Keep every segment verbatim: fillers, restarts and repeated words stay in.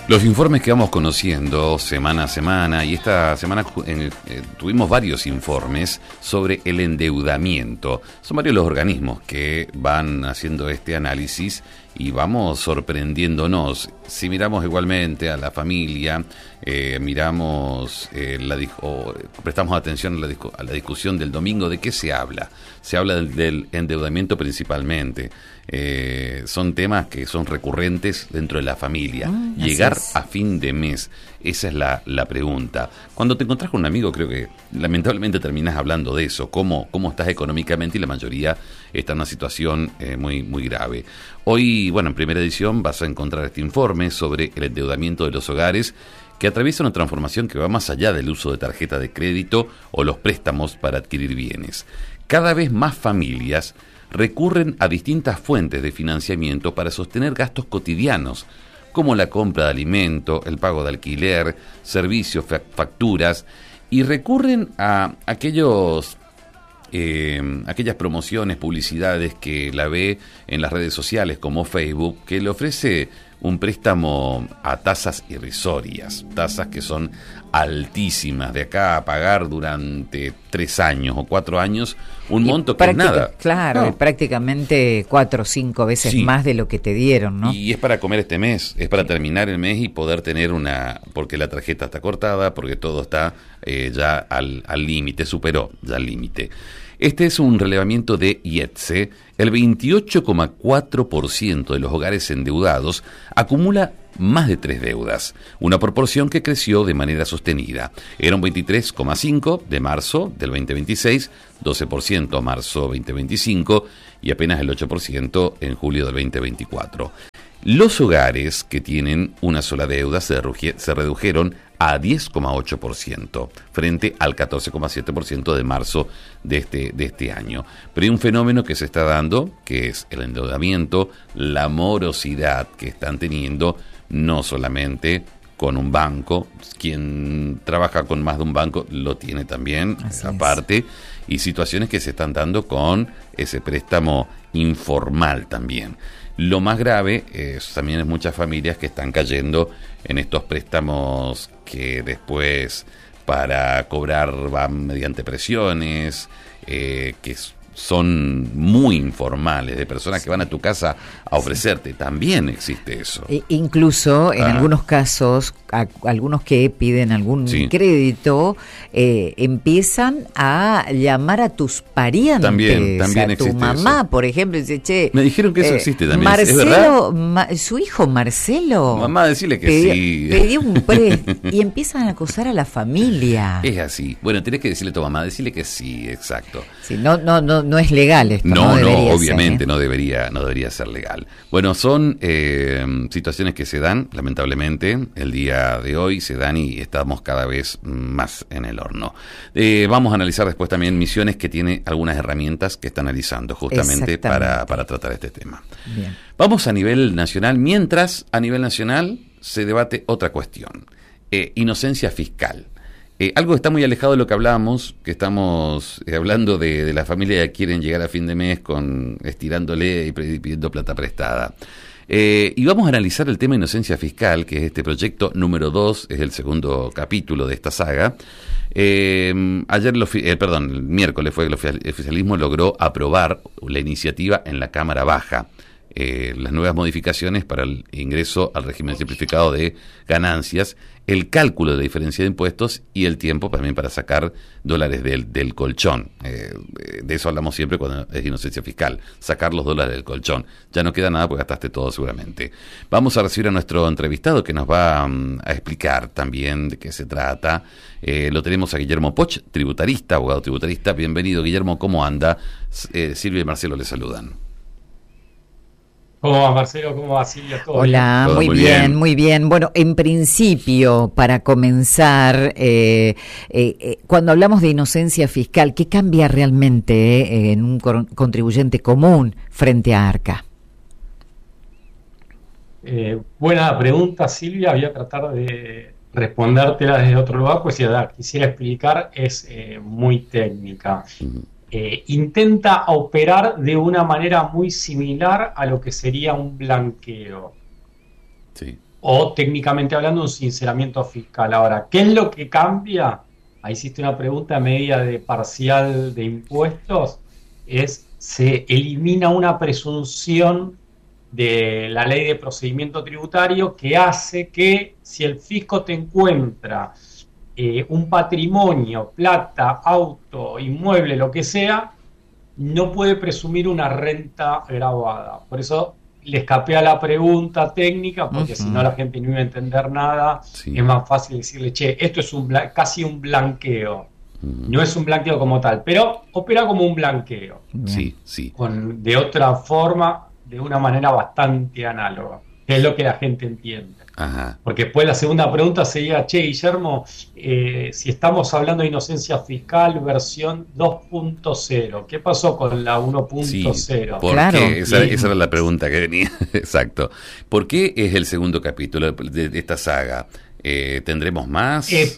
Los informes que vamos conociendo semana a semana, y esta semana eh, eh, tuvimos varios informes sobre el endeudamiento. Son varios los organismos que van haciendo este análisis y vamos sorprendiéndonos. Si miramos igualmente a la familia, eh, miramos, eh, la, o prestamos atención a la, a la discusión del domingo, ¿de qué se habla? Se habla del, del endeudamiento principalmente. Eh, son temas que son recurrentes dentro de la familia. Mm, Llegar a fin de mes, esa es la, la pregunta. Cuando te encontrás con un amigo, creo que lamentablemente terminás hablando de eso, cómo, cómo estás económicamente, y la mayoría está en una situación eh, muy, muy grave. Hoy, bueno, en primera edición vas a encontrar este informe sobre el endeudamiento de los hogares, que atraviesa una transformación que va más allá del uso de tarjeta de crédito o los préstamos para adquirir bienes. Cada vez más familias recurren a distintas fuentes de financiamiento para sostener gastos cotidianos, como la compra de alimento, el pago de alquiler, servicios, facturas, y recurren a aquellos eh, aquellas promociones, publicidades que la ve en las redes sociales como Facebook, que le ofrece un préstamo a tasas irrisorias, tasas que son altísimas, de acá a pagar durante tres años o cuatro años un y monto que es nada. Claro, no. prácticamente cuatro o cinco veces sí. más de lo que te dieron, ¿no? Y es para comer este mes, es para terminar el mes y poder tener una, porque la tarjeta está cortada, porque todo está eh, ya al límite, superó ya el límite. Este es un relevamiento de I E T S E. El veintiocho coma cuatro por ciento de los hogares endeudados acumula más de tres deudas, una proporción que creció de manera sostenida. Era un veintitrés coma cinco por ciento de marzo del veinte veintiséis, doce por ciento marzo veinte veinticinco y apenas el ocho por ciento en julio del veinte veinticuatro. Los hogares que tienen una sola deuda se, se redujeron a diez coma ocho por ciento frente al catorce coma siete por ciento de marzo de este, de este año. Pero hay un fenómeno que se está dando, que es el endeudamiento, la morosidad que están teniendo, no solamente con un banco, quien trabaja con más de un banco lo tiene también, Así aparte, es. y situaciones que se están dando con ese préstamo informal también. Lo más grave es también es muchas familias que están cayendo en estos préstamos que después para cobrar van mediante presiones, eh, que son muy informales, de personas que van a tu casa a ofrecerte. Sí. También existe eso. E incluso en ah. algunos casos, a, algunos que piden algún sí. crédito, eh, empiezan a llamar a tus parientes, también, también a tu mamá, eso. por ejemplo, y dice, che, me dijeron que eso eh, existe también. Marcelo, ¿Es verdad? Ma, su hijo Marcelo, mamá, decirle que pidió, sí. Pidió un préstamo y empiezan a acusar a la familia. Es así. Bueno, tenés que decirle a tu mamá, decirle que sí, exacto. Sí, no, no, no. No es legal esto. No, no, no obviamente ser, ¿eh? no debería, no debería ser legal. Bueno, son eh, situaciones que se dan, lamentablemente, el día de hoy se dan y estamos cada vez más en el horno. Eh, vamos a analizar después también Misiones, que tiene algunas herramientas que está analizando justamente para, para tratar este tema. Bien. Vamos a nivel nacional, mientras a nivel nacional se debate otra cuestión, eh, inocencia fiscal. Eh, algo que está muy alejado de lo que hablábamos, que estamos eh, hablando de, de la familia que quieren llegar a fin de mes con estirándole y pidiendo plata prestada. Eh, y vamos a analizar el tema de inocencia fiscal, que es este proyecto número dos, es el segundo capítulo de esta saga. Eh, ayer, lo, eh, perdón, el miércoles fue que el oficialismo logró aprobar la iniciativa en la Cámara Baja. Eh, las nuevas modificaciones para el ingreso al régimen simplificado de ganancias, el cálculo de la diferencia de impuestos y el tiempo también para sacar dólares del, del colchón. Eh, de eso hablamos siempre cuando es inocencia fiscal, sacar los dólares del colchón. Ya no queda nada porque gastaste todo seguramente. Vamos a recibir a nuestro entrevistado que nos va um, a explicar también de qué se trata. Eh, lo tenemos a Guillermo Poch, tributarista, abogado tributarista. Bienvenido, Guillermo, ¿cómo anda? Eh, Silvia y Marcelo le saludan. ¿Cómo va, Marcelo? ¿Cómo va, Silvia? ¿Todo Hola, bien? muy, muy bien, bien, muy bien. Bueno, en principio, para comenzar, eh, eh, eh, cuando hablamos de inocencia fiscal, ¿qué cambia realmente eh, en un contribuyente común frente a Arca? Eh, buena pregunta, Silvia. Voy a tratar de respondértela desde otro lugar, pues si la quisiera explicar es eh, muy técnica. Uh-huh. Eh, intenta operar de una manera muy similar a lo que sería un blanqueo. Sí. o técnicamente hablando un sinceramiento fiscal. Ahora, ¿qué es lo que cambia? Ahí hiciste una pregunta a medida de parcial de impuestos, es se elimina una presunción de la ley de procedimiento tributario que hace que si el fisco te encuentra eh, un patrimonio, plata, auto, inmueble, lo que sea, no puede presumir una renta grabada. Por eso le escapé a la pregunta técnica, porque uh-huh. si no la gente no iba a entender nada. Sí. Es más fácil decirle, che, esto es un bla- casi un blanqueo. Uh-huh. No es un blanqueo como tal, pero opera como un blanqueo. Sí, sí. Con, de otra forma, de una manera bastante análoga, que es lo que la gente entiende. Ajá. Porque después la segunda pregunta sería, che, Guillermo, eh, si estamos hablando de inocencia fiscal versión dos punto cero, ¿qué pasó con la uno punto cero? Sí, ¿por claro. qué? Esa, esa era la pregunta que venía. Exacto. ¿Por qué es el segundo capítulo de, de esta saga? Eh, ¿Tendremos más? Eh,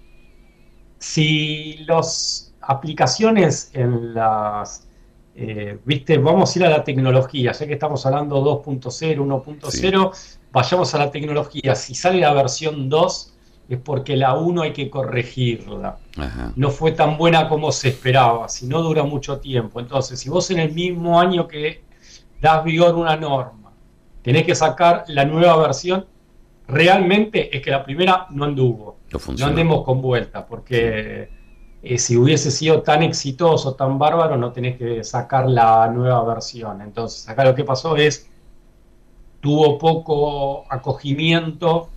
si las aplicaciones en las... Eh, viste, vamos a ir a la tecnología, ya que estamos hablando dos punto cero, uno punto cero, sí. Vayamos a la tecnología. Si sale la versión dos, es porque la uno hay que corregirla. Ajá. No fue tan buena como se esperaba, si no dura mucho tiempo. Entonces, si vos en el mismo año que das vigor una norma, tenés que sacar la nueva versión, realmente es que la primera no anduvo. No, no andemos con vuelta, porque... Sí. Eh, si hubiese sido tan exitoso, tan bárbaro, no tenés que sacar la nueva versión. Entonces, acá lo que pasó es, tuvo poco acogimiento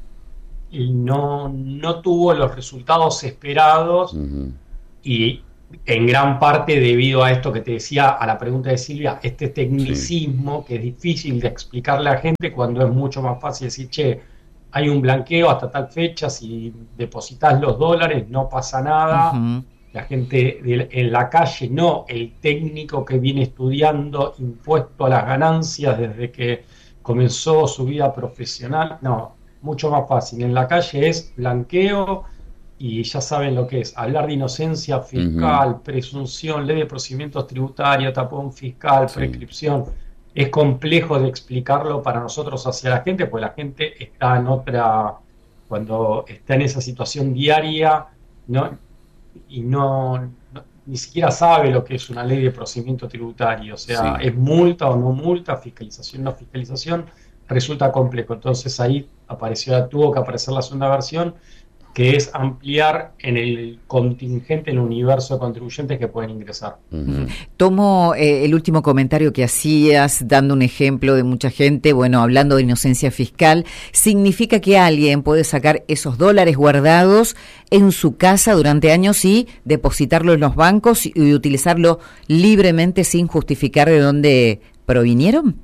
y no, no tuvo los resultados esperados, uh-huh. y en gran parte debido a esto que te decía, a la pregunta de Silvia, este tecnicismo, sí. que es difícil de explicarle a la gente cuando es mucho más fácil decir, che, hay un blanqueo hasta tal fecha, si depositas los dólares no pasa nada. Uh-huh. La gente de, en la calle, no el técnico que viene estudiando impuesto a las ganancias desde que comenzó su vida profesional, no, mucho más fácil. En la calle es blanqueo y ya saben lo que es, hablar de inocencia fiscal, uh-huh. presunción, ley de procedimientos tributarios, tapón fiscal, sí. prescripción. Es complejo de explicarlo para nosotros hacia la gente, porque la gente está en otra, cuando está en esa situación diaria, ¿no? Y no, no ni siquiera sabe lo que es una ley de procedimiento tributario, o sea, sí. es multa o no multa, fiscalización o no fiscalización, resulta complejo. Entonces ahí apareció, tuvo que aparecer la segunda versión, que es ampliar en el contingente, en el universo de contribuyentes que pueden ingresar. Uh-huh. Tomo eh, el último comentario que hacías, dando un ejemplo de mucha gente, bueno, hablando de inocencia fiscal, significa que alguien puede sacar esos dólares guardados en su casa durante años y depositarlo en los bancos y utilizarlo libremente sin justificar de dónde provinieron.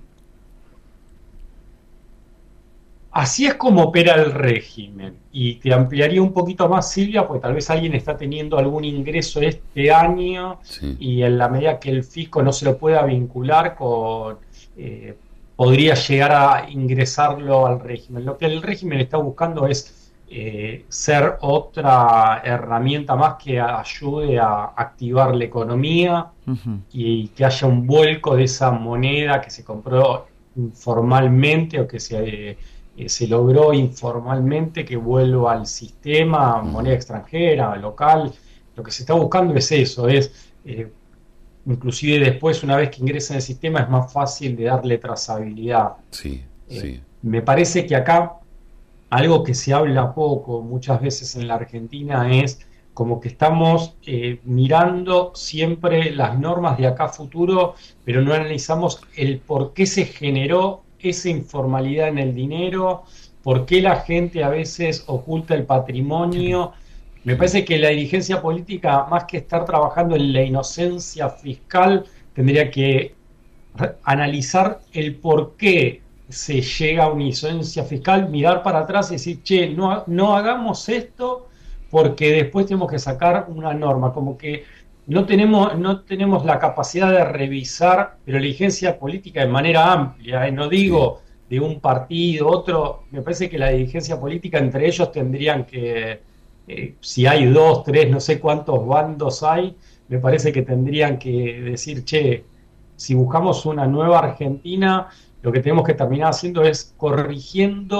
Así es como opera el régimen, y te ampliaría un poquito más, Silvia, porque tal vez alguien está teniendo algún ingreso este año, sí. y en la medida que el fisco no se lo pueda vincular con, eh, podría llegar a ingresarlo al régimen. Lo que el régimen está buscando es eh, ser otra herramienta más que ayude a activar la economía, uh-huh. y que haya un vuelco de esa moneda que se compró informalmente o que se... Eh, Eh, se logró informalmente que vuelva al sistema, moneda extranjera, local. Lo que se está buscando es eso, es eh, inclusive después, una vez que ingresa en el sistema, es más fácil de darle trazabilidad. Sí, eh, sí. Me parece que acá algo que se habla poco muchas veces en la Argentina es como que estamos eh, mirando siempre las normas de acá a futuro, pero no analizamos el por qué se generó esa informalidad en el dinero, por qué la gente a veces oculta el patrimonio. Me parece que la dirigencia política, más que estar trabajando en la inocencia fiscal, tendría que analizar el por qué se llega a una inocencia fiscal, mirar para atrás y decir, che, no, no hagamos esto porque después tenemos que sacar una norma, como que No tenemos, no tenemos la capacidad de revisar, pero la dirigencia política de manera amplia, ¿eh? No digo de un partido, otro, me parece que la dirigencia política entre ellos tendrían que, eh, si hay dos, tres, no sé cuántos bandos hay, me parece que tendrían que decir, che, si buscamos una nueva Argentina, lo que tenemos que terminar haciendo es corrigiendo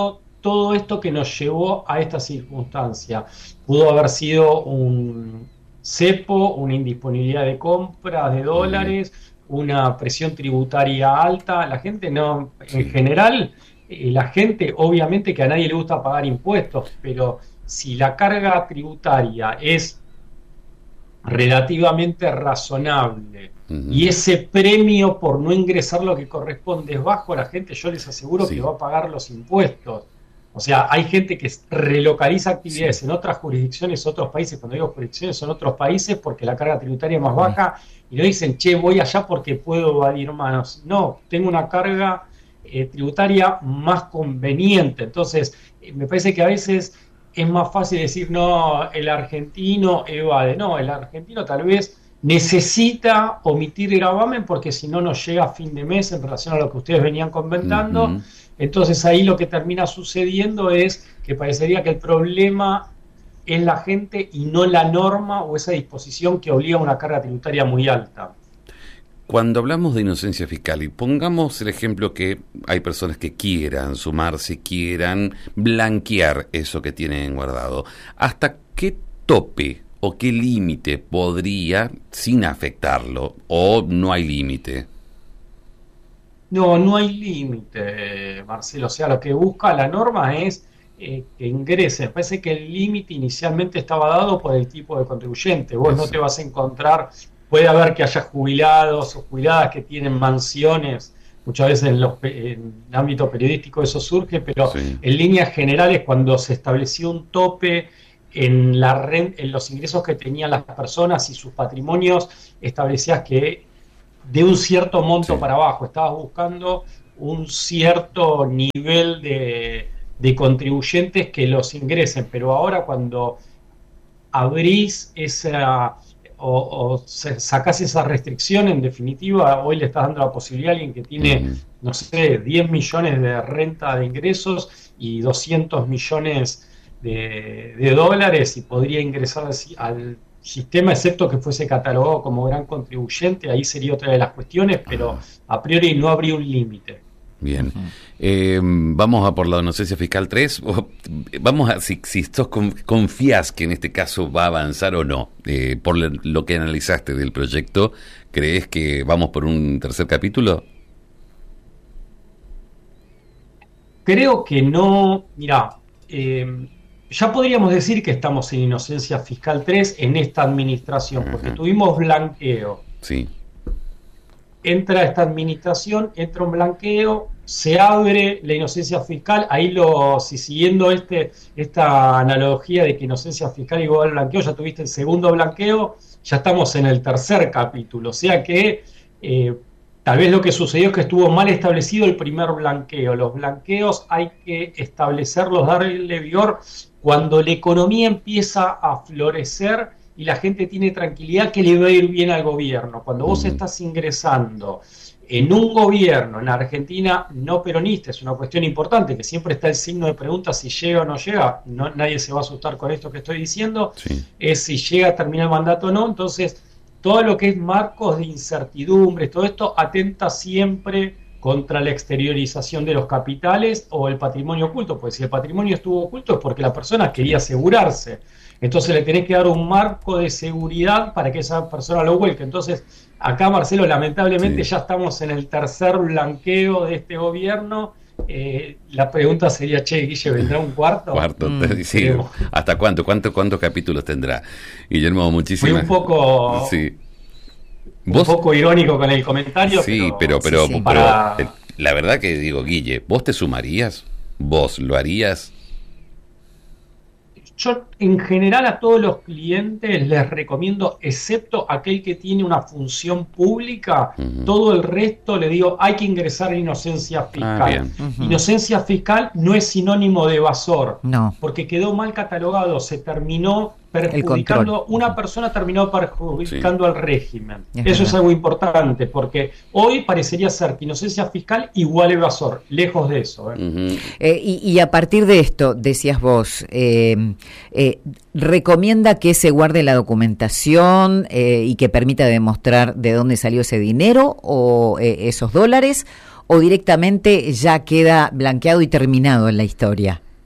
todo esto que nos llevó a esta circunstancia. Pudo haber sido un cepo, una indisponibilidad de compras de dólares, una presión tributaria alta. La gente no, sí. en general, eh, la gente, obviamente que a nadie le gusta pagar impuestos, pero si la carga tributaria es relativamente razonable uh-huh. y ese premio por no ingresar lo que corresponde es bajo, la gente, yo les aseguro sí. que va a pagar los impuestos. O sea, hay gente que relocaliza actividades sí. en otras jurisdicciones, otros países. Cuando digo jurisdicciones, son otros países porque la carga tributaria es más baja y no dicen, che, voy allá porque puedo evadir manos. No, tengo una carga eh, tributaria más conveniente. Entonces, eh, me parece que a veces es más fácil decir, no, el argentino evade. No, el argentino tal vez necesita omitir gravamen porque si no, no llega a fin de mes en relación a lo que ustedes venían comentando. Uh-huh. Entonces ahí lo que termina sucediendo es que parecería que el problema es la gente y no la norma o esa disposición que obliga a una carga tributaria muy alta. Cuando hablamos de inocencia fiscal, y pongamos el ejemplo que hay personas que quieran sumarse, quieran blanquear eso que tienen guardado, ¿hasta qué tope o qué límite podría sin afectarlo o no hay límite? No, no hay límite, Marcelo. O sea, lo que busca la norma es eh, que ingrese. Parece que el límite inicialmente estaba dado por el tipo de contribuyente. Vos Eso. no te vas a encontrar, puede haber que haya jubilados o jubiladas que tienen mansiones, muchas veces en, los, en el ámbito periodístico eso surge, pero sí. en líneas generales cuando se estableció un tope en, la rent, en los ingresos que tenían las personas y sus patrimonios, establecías que de un cierto monto sí. para abajo, estabas buscando un cierto nivel de, de contribuyentes que los ingresen, pero ahora cuando abrís esa o, o sacás esa restricción, en definitiva, hoy le estás dando la posibilidad a alguien que tiene, mm. no sé, diez millones de renta de ingresos y doscientos millones de, de dólares y podría ingresar al, al sistema, excepto que fuese catalogado como gran contribuyente. Ahí sería otra de las cuestiones, pero a priori no habría un límite. Bien. Uh-huh. Eh, vamos a por la inocencia fiscal tres. Vamos a, si, si sos confías que en este caso va a avanzar o no. Eh, por lo que analizaste del proyecto, ¿crees que vamos por un tercer capítulo? Creo que no. Mirá, eh, ya podríamos decir que estamos en inocencia fiscal tres en esta administración, porque uh-huh. tuvimos blanqueo. Sí. Entra esta administración, entra un blanqueo, se abre la inocencia fiscal. Ahí, lo, si siguiendo este esta analogía de que inocencia fiscal igual al blanqueo, ya tuviste el segundo blanqueo, ya estamos en el tercer capítulo. O sea que eh, tal vez lo que sucedió es que estuvo mal establecido el primer blanqueo. Los blanqueos hay que establecerlos, darle vigor cuando la economía empieza a florecer y la gente tiene tranquilidad que le va a ir bien al gobierno. Cuando vos estás ingresando en un gobierno, en Argentina no peronista, es una cuestión importante, que siempre está el signo de pregunta si llega o no llega, no, nadie se va a asustar con esto que estoy diciendo, sí. es si llega a terminar el mandato o no. Entonces, todo lo que es marcos de incertidumbre, todo esto atenta siempre contra la exteriorización de los capitales o el patrimonio oculto, porque si el patrimonio estuvo oculto es porque la persona quería asegurarse. Entonces le tenés que dar un marco de seguridad para que esa persona lo vuelque. Entonces, acá, Marcelo, lamentablemente sí. ya estamos en el tercer blanqueo de este gobierno. Eh, la pregunta sería, che, Guille, ¿vendrá un cuarto? Cuarto, mm, sí. ¿Hasta cuánto? ¿Cuánto? ¿Cuántos capítulos tendrá? Guillermo, muchísimas. Fui un poco... Sí. ¿Vos? Un poco irónico con el comentario. Sí, pero, pero, pero, sí, sí. pero Para... la verdad que digo, Guille, ¿vos te sumarías? ¿Vos lo harías? Yo en general a todos los clientes les recomiendo, excepto aquel que tiene una función pública, uh-huh. todo el resto le digo, hay que ingresar en inocencia fiscal. Ah, uh-huh. Inocencia fiscal no es sinónimo de evasor, no. porque quedó mal catalogado, se terminó perjudicando, una persona terminó perjudicando sí. al régimen. Es Eso verdad. Es algo importante, porque hoy parecería ser que inocencia fiscal igual evasor, lejos de eso. ¿eh? Uh-huh. Eh, y, y a partir de esto, decías vos, eh, eh, ¿recomienda que se guarde la documentación eh, y que permita demostrar de dónde salió ese dinero o eh, esos dólares, o directamente ya queda blanqueado y terminado en la historia?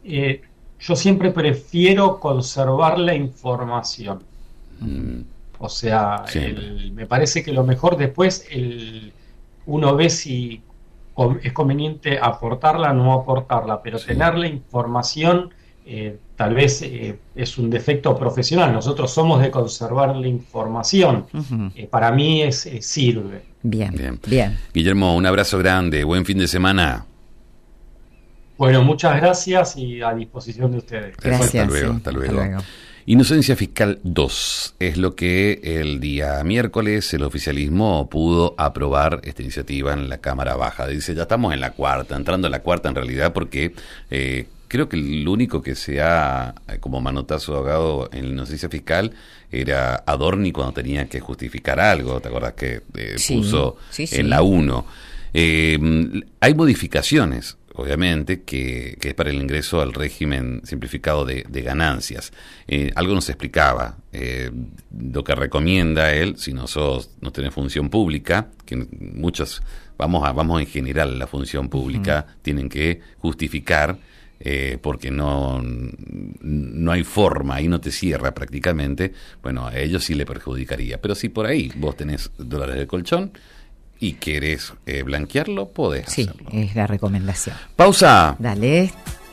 eh, yo siempre prefiero conservar la información. Mm. O sea, el, me parece que lo mejor después el, uno ve si es conveniente aportarla o no aportarla, pero sí. Tener la información eh, tal vez eh, es un defecto profesional. Nosotros somos de conservar la información. Uh-huh. Eh, para mí es, eh, sirve. Bien, bien, bien. Guillermo, un abrazo grande, buen fin de semana. Bueno, muchas gracias y a disposición de ustedes. Gracias. Hasta luego, sí, hasta luego. Hasta luego. Inocencia Fiscal dos es lo que el día miércoles el oficialismo pudo aprobar esta iniciativa en la Cámara Baja. Dice, ya estamos en la cuarta, entrando en la cuarta en realidad, porque eh, creo que lo único que se ha como manotazo ahogado en la inocencia fiscal era Adorni cuando tenía que justificar algo. ¿Te acuerdas que eh, sí, puso sí, sí. en la uno? Eh, hay modificaciones, obviamente, que, que es para el ingreso al régimen simplificado de, de ganancias. Eh, algo nos explicaba, eh, lo que recomienda él, si no sos, no tenés función pública, que muchos, vamos a, vamos en general la función pública, uh-huh. tienen que justificar, eh, porque no, no hay forma, ahí no te cierra prácticamente, bueno, a ellos sí le perjudicaría. Pero si por ahí vos tenés dólares de colchón, y querés eh, blanquearlo, podés sí, hacerlo. Sí, es la recomendación. Pausa. Dale.